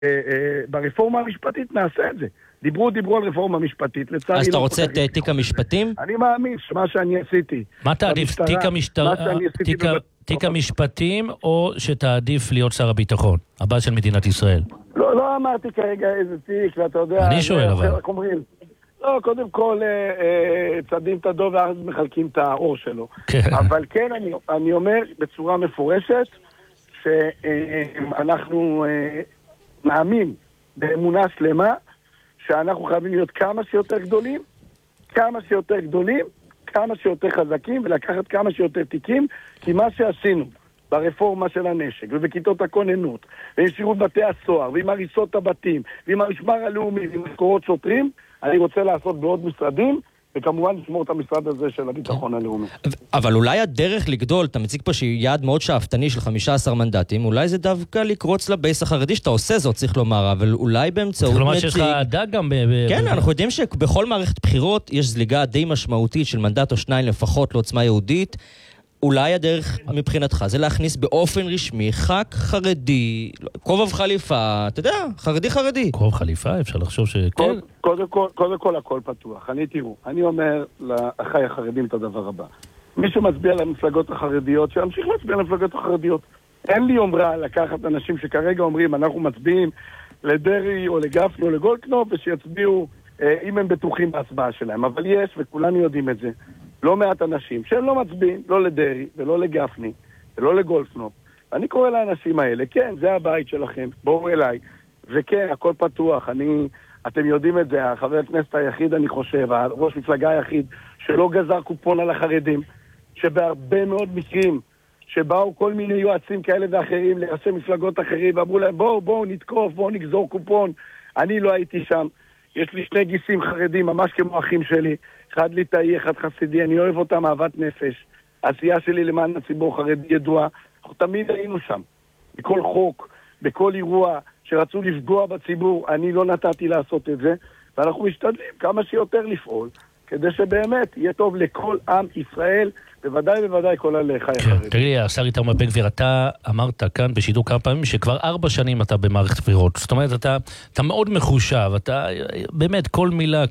ברפורמה המשפטית נעשה את זה. דיברו על רפורמה משפטית. אז אתה רוצה את תיק המשפטים? אני מאמין שמה שאני עשיתי. מה תעדיף? תיק המשפטים או שתעדיף להיות שר הביטחון, הבא של מדינת ישראל? לא אמרתי כרגע איזה תיק, ואתה יודע... אני שואל אבל. לא, קודם כל צדים את הדוב ואז מחלקים את האור שלו. אבל כן, אני אומר בצורה מפורשת שאנחנו מאמין באמונה שלמה שאנחנו חייבים להיות כמה שיותר גדולים, כמה שיותר חזקים, ולקחת כמה שיותר תיקים, כי מה שעשינו ברפורמה של הנשק, ובכיתות הכוננות, ועם שירות בתי הסוהר, ועם הריסות הבתים, ועם המשמר הלאומי, ועם מקורות שוטרים, אני רוצה לעשות בעוד משרדים, וכמובן לשמור את המשרד הזה של הביטחון הלאומי. אבל אולי הדרך לגדול, אתה מציג פה שהיא יעד מאוד שאפתני של 15 מנדטים, אולי זה דווקא לקרוץ לבייס החרדי, שאתה עושה זאת, צריך לומר, אבל אולי באמצעות כלומר שיש לך דג גם... כן, אנחנו יודעים שבכל מערכת בחירות יש זליגה די משמעותית של מנדט או שניים לפחות לעוצמה יהודית. אולי הדרך מבחינתך זה להכניס באופן רשמי ח"כ חרדי, כובע חליפה, אתה יודע, חרדי. כובע חליפה, אפשר לחשוב שכן. קודם כל הכל פתוח. אני אומר לאחיי החרדים את הדבר הבא. מי שמצביע למפלגות החרדיות, שימשיך להצביע למפלגות החרדיות. אין לי יומרה לקחת אנשים שכרגע אומרים, אנחנו מצביעים לדרי או לגפני או לגולדקנופ, ושיצביעו אם הם בטוחים בהצבעה שלהם. אבל יש, וכולנו יודעים את זה, לא מעט אנשים שהם לא מצביעים, לא לדרי ולא לגפני ולא לגולדקנופ. אני קורא לאנשים האלה, כן, זה הבית שלכם, בואו אליי. וכן, הכל פתוח. אתם יודעים את זה, החבר הכנסת היחיד, אני חושב, ראש מפלגה היחיד, שלא גזר קופון על החרדים, שבהרבה מאוד מקרים, שבאו כל מיני יועצים כאלה ואחרים, לראשי מפלגות אחרים, ואמרו להם, בואו נתקוף, בואו נגזור קופון. אני לא הייתי שם. יש לי שני גיסים חרדים, ממש כמו אחים שלי. אחד ליטאי, אחד חסידי, אני אוהב אותם אהבת נפש. העשייה שלי למען הציבור חרדי ידוע. אנחנו תמיד היינו שם. בכל חוק, בכל אירוע שרצו לפגוע בציבור, אני לא נתתי לעשות את זה. ואנחנו משתדלים כמה שיותר לפעול, כדי שבאמת יהיה טוב לכל עם ישראל, בוודאי כל עליך החרדים. תגיד לי, השר איתמר בן גביר, אתה אמרת כאן בשידור כמה פעמים שכבר 4 שנים אתה במערכת בחירות. זאת אומרת, אתה מאוד מחושב, אתה באמת כל מילה,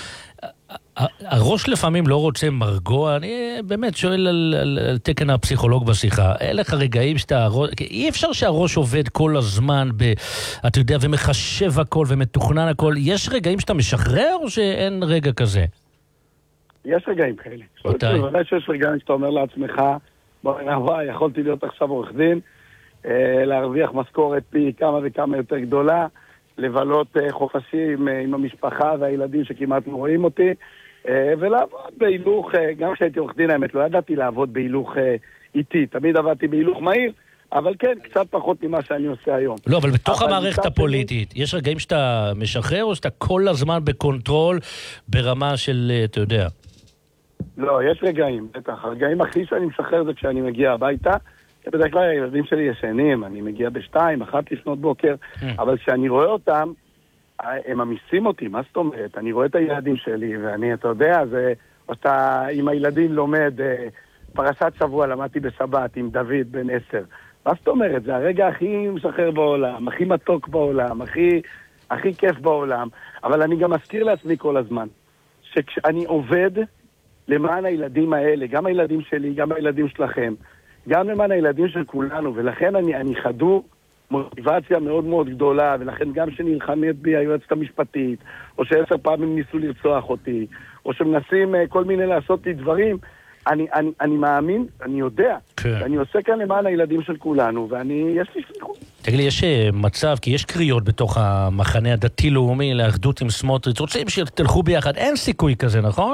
הראש לפעמים לא רוצה מרגוע, אני באמת שואל על תקן הפסיכולוג בשיחה. אלה רגעים שאתה, אי אפשר שהראש עובד כל הזמן, אתה יודע, ומחשב הכל ומתוכנן הכל. יש רגעים שאתה משחרר או שאין רגע כזה? יש רגעים כאלה. בוודאי שיש רגעים שאתה אומר לעצמך, בואי, יכולתי להיות עכשיו עורך דין, להרוויח משכורת פי כמה וכמה יותר גדולה, לבלות חופשים עם המשפחה והילדים שכמעט רואים אותי, ולעבוד בהילוך, גם כשהייתי עורך דין האמת, לא ידעתי לעבוד בהילוך איטי, תמיד עבדתי בהילוך מהיר, אבל כן, קצת פחות ממה שאני עושה היום. לא, אבל בתוך המערכת הפוליטית, יש רגעים שאתה משחרר או שאתה כל הזמן בקונטרול ברמה של, אתה יודע? לא, יש רגעים, בטח. הרגעים הכי שאני משחרר זה כשאני מגיע הביתה, בדרך כלל הילדים שלי ישנים, אני מגיע 2, 1 לפנות בוקר, אבל כשאני רואה אותם, הם ממיסים אותי, מה זאת אומרת? אני רואה את הילדים שלי, ואני, אתה יודע, זה, אתה עם הילדים לומד, פרשת שבוע למדתי בשבת עם דוד בן 10. מה זאת אומרת? זה הרגע הכי משחרר בעולם, הכי מתוק בעולם, הכי כיף בעולם, אבל אני גם מזכיר לעצמי כל הזמן, שכשאני עובד למען הילדים האלה, גם הילדים שלי, גם הילדים שלכם, גם למען הילדים של כולנו, ולכן אני חדור מוטיבציה מאוד מאוד גדולה, ולכן גם שנלחמת בי היועצת המשפטית, או ש10 פעמים ניסו לרצוח אותי, או שמנסים כל מיני לעשות לי דברים, אני מאמין, אני יודע, ואני עושה כאן למען הילדים של כולנו, יש לי שליחות. תגיד לי, יש מצב, כי יש קריאות בתוך המחנה הדתי-לאומי לאחדות עם סמוטריץ', רוצים שתלכו ביחד, אין סיכוי כזה, נכון?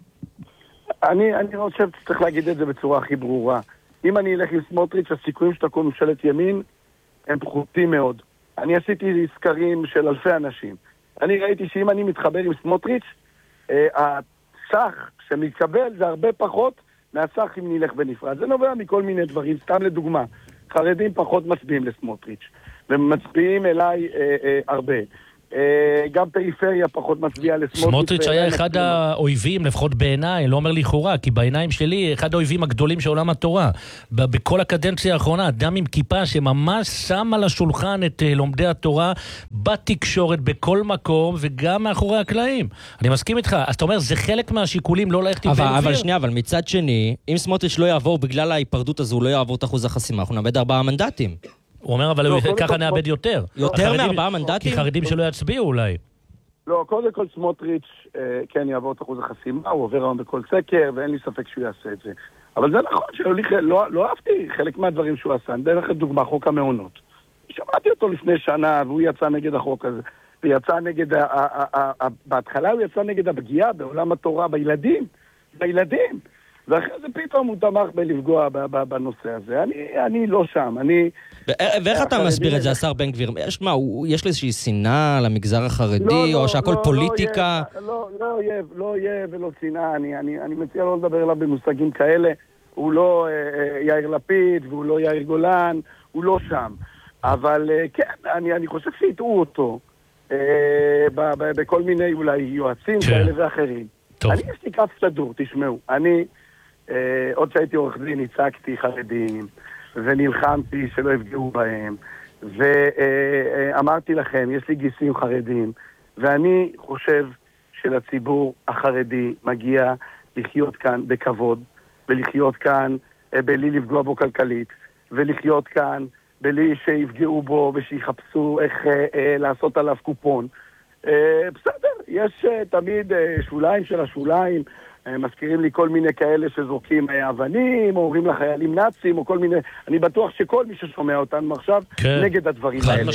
אני חושב שצריך להגיד את זה בצורה הכי ברורה. אם אני אלך עם סמוטריץ', הסיכויים שתקום ממשלת ימין הם פחותים מאוד. אני עשיתי סקרים של אלפי אנשים. אני ראיתי שאם אני מתחבר עם סמוטריץ', הסך שמתקבל זה הרבה פחות מהסך אם נלך בנפרד. זה נובע מכל מיני דברים. סתם לדוגמה, חרדים פחות מצביעים לסמוטריץ', ומצביעים אליי הרבה. גם פריפריה פחות מצביעה לסמוטריץ'. סמוטריץ' היה אחד האויבים, לפחות בעיניי, לא אומר לכאורה, כי בעיניים שלי, אחד האויבים הגדולים של עולם התורה. בכל הקדנציה האחרונה, אדם עם כיפה שממש שם על השולחן את לומדי התורה בתקשורת, בכל מקום, וגם מאחורי הקלעים. אני מסכים איתך. אז אתה אומר, זה חלק מהשיקולים, לא ללכת עם בן גביר? אבל שנייה, אבל מצד שני, אם סמוטריץ' לא יעבור בגלל ההיפרדות הזו, לא יעבור את אחוז החסימה, אנחנו נאבד 4 מנדטים. הוא אומר, אבל ככה נאבד יותר. יותר מ4 מנדטים? כי חרדים שלא יצביעו אולי. לא, קודם כל סמוטריץ' כן יעבור את אחוז החסימה, הוא עובר היום בכל סקר, ואין לי ספק שהוא יעשה את זה. אבל זה נכון שלא אהבתי חלק מהדברים שהוא עשה. אני דרך לדוגמה, חוק המעונות. שמעתי אותו לפני שנה, והוא יצא נגד החוק הזה. ויצא נגד, בהתחלה הוא יצא נגד הפגיעה בעולם התורה, בילדים. ואחרי זה פתאום הוא תמך בלפגוע בנושא הזה. אני לא שם, ואיך אתה מסביר את זה, השר בן גביר? יש לו איזושהי שנאה למגזר החרדי, או שהכל פוליטיקה? לא יהיה ולא שנאה. אני מציע לא לדבר עליו במושגים כאלה. הוא לא יאיר לפיד, והוא לא יאיר גולן, הוא לא שם. אבל כן, אני חושב שהטעו אותו בכל מיני אולי יועצים כאלה ואחרים. אני יש לי כף סדור, תשמעו. עוד שהייתי עורך דין, הצגתי חרדים, ונלחמתי שלא יפגעו בהם, ואמרתי לכם, יש לי גיסים חרדים, ואני חושב שלציבור החרדי מגיע לחיות כאן בכבוד, ולחיות כאן בלי לפגוע בו כלכלית, ולחיות כאן בלי שיפגעו בו ושיחפשו איך לעשות עליו קופון. בסדר, יש תמיד שוליים של השוליים, מזכירים לי כל מיני כאלה שזורקים אבנים, או אומרים לחיילים נאצים, או כל מיני, אני בטוח שכל מי ששומע אותנו עכשיו נגד הדברים האלה.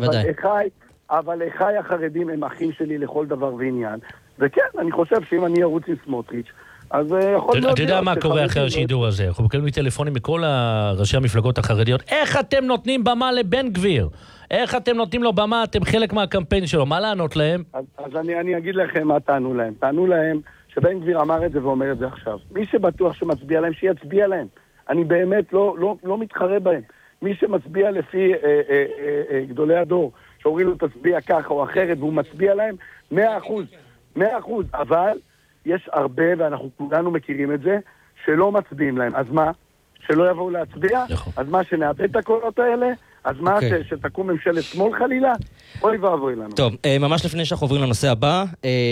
אבל אחי החרדים הם אחים שלי לכל דבר ועניין. וכן, אני חושב שאם אני ארוץ עם סמוטריץ', אז יכול להיות... אתה יודע מה קורה אחרי השידור הזה? אנחנו מקבלים טלפונים מכל ראשי המפלגות החרדיות. איך אתם נותנים במה לבן גביר? איך אתם נותנים לו במה? אתם חלק מהקמפיין שלו. מה לענות להם? אז אני אגיד לכם מה טענו להם. טענו להם שבן גביר אמר את זה ואומר את זה עכשיו. מי שבטוח שמצביע להם, שיצביע להם. אני באמת לא מתחרה בהם. מי שמצביע לפי גדולי הדור, שאומרים לו תצביע ככה או אחרת, והוא מצביע להם, 100%. אבל יש הרבה, ואנחנו כולנו מכירים את זה, שלא מצביעים להם. אז מה? שלא יבואו להצביע? אז מה, שנאבד את הקולות האלה? אז מה, שתקום ממשלת שמאל חלילה? אוי ואבוי לנו. טוב, ממש לפני שאנחנו עוברים לנושא הבא,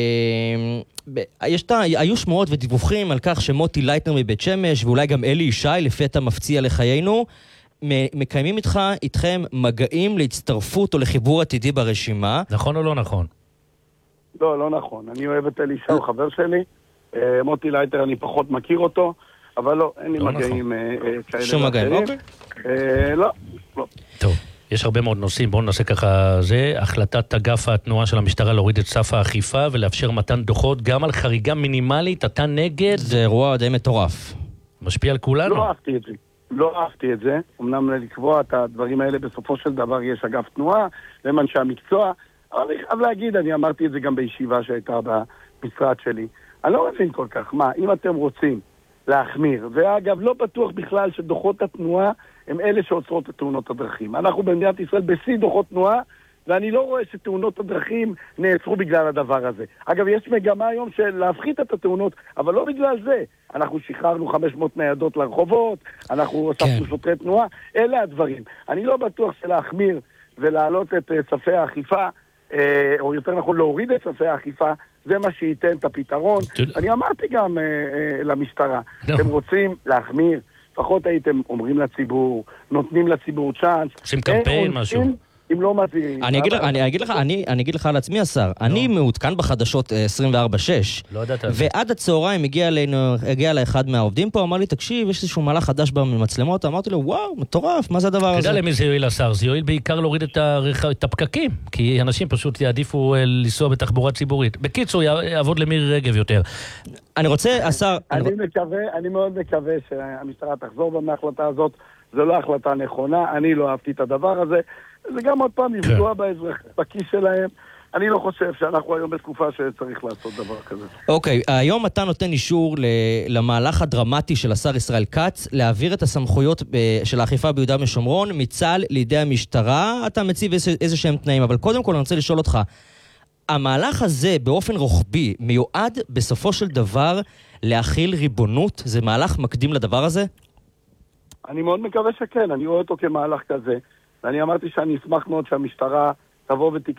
היו שמועות ודיווחים על כך שמוטי לייטנר מבית שמש, ואולי גם אלי ישי, לפתע מפציע לחיינו, מקיימים איתכם מגעים להצטרפות או לחיבור עתידי ברשימה. נכון או לא נכון? לא נכון. אני אוהב את אלי ישי, הוא חבר שלי. מוטי לייטנר, אני פחות מכיר אותו, אבל לא, אין לי מגעים כאלה. שום מגעים, אוקיי. לא. טוב, יש הרבה מאוד נושאים, בואו נעשה ככה זה. החלטת אגף התנועה של המשטרה להוריד את סף האכיפה ולאפשר מתן דוחות גם על חריגה מינימלית, אתה נגד? זה אירוע די מטורף. משפיע על כולנו? לא אהבתי את זה. אמנם לקבוע את הדברים האלה בסופו של דבר יש אגף תנועה, והם אנשי המקצוע, אבל אני חייב להגיד, אני אמרתי את זה גם בישיבה שהייתה במשרד שלי. אני לא מבין כל כך, מה, אם אתם רוצים להחמיר, ואגב, לא בטוח בכלל שדוחות התנועה הם אלה שעוצרות את תאונות הדרכים. אנחנו במדינת ישראל בשיא דוחות תנועה, ואני לא רואה שתאונות הדרכים נעצרו בגלל הדבר הזה. אגב, יש מגמה היום של להפחית את התאונות, אבל לא בגלל זה. אנחנו שחררנו 500 ניידות לרחובות, אנחנו הוספנו שוטרי תנועה, אלה הדברים. אני לא בטוח שלהחמיר ולהעלות את ספי האכיפה, או יותר נכון להוריד את ספי האכיפה, זה מה שייתן את הפתרון. אני אמרתי גם למשטרה, אתם רוצים להחמיר, לפחות הייתם אומרים לציבור, נותנים לציבור צ'אנס. עושים קמפיין, משהו. אם לא מזהירים. אני אגיד לך על עצמי, השר, אני מעודכן בחדשות 24/6, לא יודעת. ועד הצהריים הגיע לאחד מהעובדים פה, אמר לי, תקשיב, יש איזשהו מהלך חדש במצלמות, אמרתי לו, וואו, מטורף, מה זה הדבר הזה? אתה יודע למי זה יועיל, השר? זה יועיל בעיקר להוריד את הפקקים, כי אנשים פשוט יעדיפו לנסוע בתחבורה ציבורית. בקיצור, יעבוד למירי רגב יותר. אני רוצה, השר... אני מאוד מקווה שהמשטרה תחזור בה מההחלטה הזאת, זו לא החלטה נכונה, אני לא אהבתי את הדבר הזה, זה גם עוד פעם לפגוע בכיס שלהם, אני לא חושב שאנחנו היום בתקופה שצריך לעשות דבר כזה. אוקיי, היום אתה נותן אישור למהלך הדרמטי של השר ישראל כץ, להעביר את הסמכויות של האכיפה ביהודה ושומרון מצה"ל לידי המשטרה. אתה מציב איזה שהם תנאים, אבל קודם כל אני רוצה לשאול אותך, המהלך הזה באופן רוחבי מיועד בסופו של דבר להכיל ריבונות? זה מהלך מקדים לדבר הזה? אני מאוד מקווה שכן, אני רואה אותו כמהלך כזה, ואני אמרתי שאני אשמח מאוד שהמשטרה תבוא